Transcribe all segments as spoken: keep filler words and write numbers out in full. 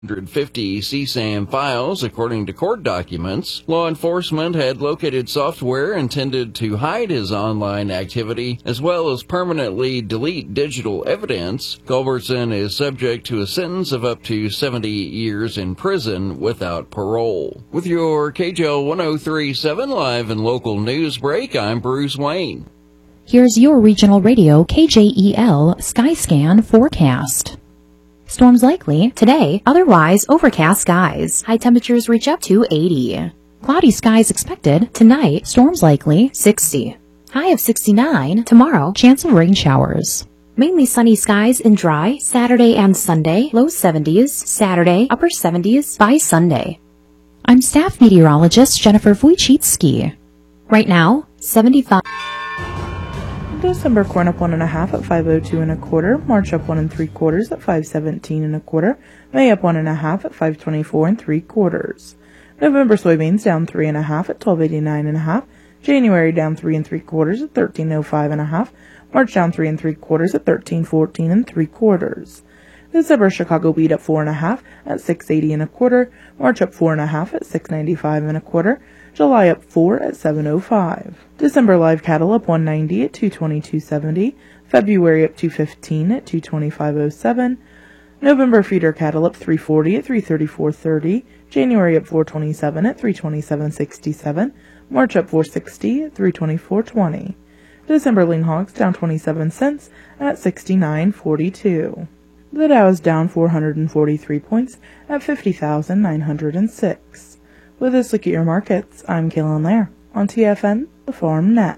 one hundred fifty C SAM files, according to court documents. Law enforcement had located software intended to hide his online activity, as well as permanently delete digital evidence. Culbertson is subject to a sentence of up to seventy years in prison without parole. With your K J L one oh three point seven live and local news break, I'm Bruce Wayne. Here's your regional radio K J E L Skyscan forecast. Storms likely today, otherwise overcast skies. High temperatures reach up to eighty. Cloudy skies expected tonight, storms likely sixty. High of sixty-nine tomorrow, chance of rain showers. Mainly sunny skies and dry Saturday and Sunday, low seventies, Saturday, upper seventies by Sunday. I'm staff meteorologist Jennifer Wojcicki. Right now, seventy-five. December corn up one and a half at five oh two and a quarter. March up one and three quarters at five seventeen and a quarter. May up one and a half at five twenty-four and three quarters. November soybeans down three and a half at twelve eighty-nine and a half. January down three and three quarters at thirteen oh five and a half. March down three and three quarters at thirteen fourteen and three quarters. December Chicago wheat up four and a half at six eighty and a quarter. March up four and a half at six ninety-five and a quarter. July up four at seven oh five. December live cattle up one ninety at two twenty-two seventy. February up two fifteen at two twenty-five oh seven. November feeder cattle up three forty at three thirty-four thirty. January up four twenty-seven at three twenty-seven sixty-seven. March up four sixty at three twenty-four twenty. December lean hogs down twenty-seven cents at sixty-nine forty-two. The Dow is down four hundred forty-three points at fifty thousand nine hundred six. With this look at your markets, I'm Kaylin Lair on T F N, the Farm Net.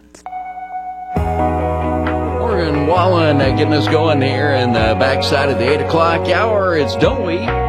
Morgan Wallen uh, getting us going here in the backside of the eight o'clock hour. It's Don't We?